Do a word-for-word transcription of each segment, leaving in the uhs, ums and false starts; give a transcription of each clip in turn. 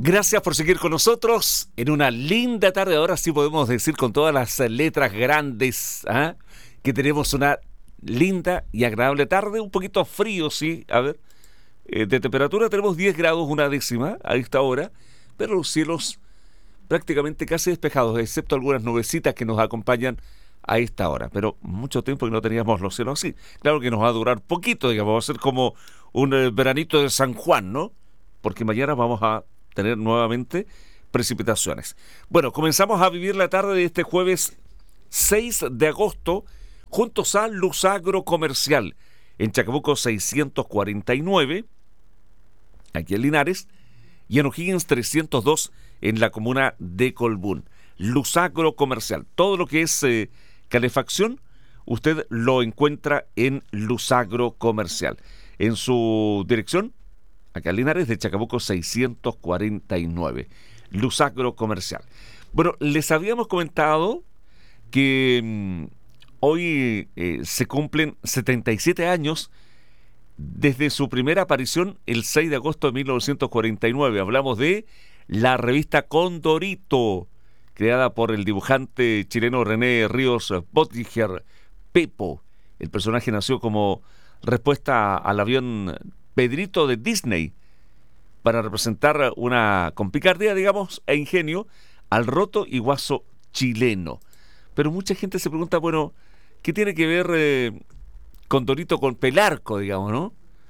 Gracias por seguir con nosotros en una linda tarde. Ahora sí podemos decir con todas las letras grandes, ¿ah? que tenemos una linda y agradable tarde. Un poquito frío, sí. A ver, eh, de temperatura tenemos diez grados, una décima a esta hora, pero los cielos prácticamente casi despejados, excepto algunas nubecitas que nos acompañan a esta hora. Pero mucho tiempo que no teníamos los cielos así. Claro que nos va a durar poquito, digamos, va a ser como un eh, veranito de San Juan, ¿no? Porque mañana vamos a tener nuevamente precipitaciones. Bueno, comenzamos a vivir la tarde de este jueves seis de agosto juntos a Luz Agro Comercial en Chacabuco seiscientos cuarenta y nueve, aquí en Linares, y en O'Higgins trescientos dos en la comuna de Colbún. Luz Agro Comercial, todo lo que es eh, calefacción, usted lo encuentra en Luz Agro Comercial. En su dirección, acá en Linares, de Chacabuco seiscientos cuarenta y nueve. Luz Agro Comercial. Bueno, les habíamos comentado que mmm, hoy eh, se cumplen setenta y siete años desde su primera aparición el seis de agosto de mil novecientos cuarenta y nueve. Hablamos de la revista Condorito, creada por el dibujante chileno René Ríos Bottiger, Pepo. El personaje nació como respuesta al avión Pedrito de Disney, para representar una, con picardía, digamos, e ingenio, al roto y guaso chileno. Pero mucha gente se pregunta, bueno, ¿qué tiene que ver eh, Condorito con Pelarco, digamos, no?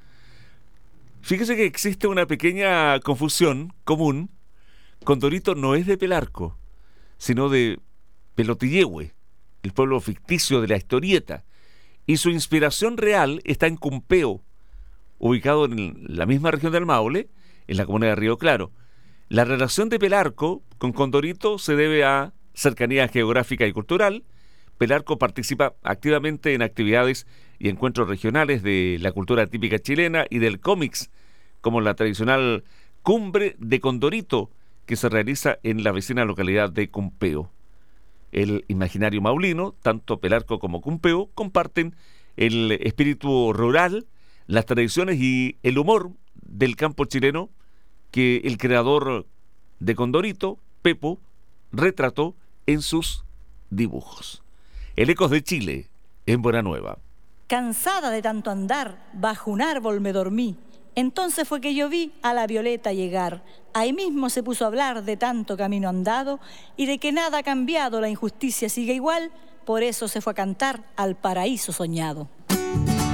Fíjese que existe una pequeña confusión común. Condorito no es de Pelarco, sino de Pelotillehue, el pueblo ficticio de la historieta. Y su inspiración real está en Cumpeo, ubicado en la misma región del Maule, en la comuna de Río Claro. La relación de Pelarco con Condorito se debe a cercanía geográfica y cultural. Pelarco participa activamente en actividades y encuentros regionales de la cultura típica chilena y del cómics, como la tradicional Cumbre de Condorito, que se realiza en la vecina localidad de Cumpeo. El imaginario maulino, tanto Pelarco como Cumpeo, comparten el espíritu rural, las tradiciones y el humor del campo chileno que el creador de Condorito, Pepo, retrató en sus dibujos. El Ecos de Chile, en Buenanueva. Cansada de tanto andar, bajo un árbol me dormí. Entonces fue que yo vi a la Violeta llegar. Ahí mismo se puso a hablar de tanto camino andado y de que nada ha cambiado, la injusticia sigue igual. Por eso se fue a cantar al paraíso soñado.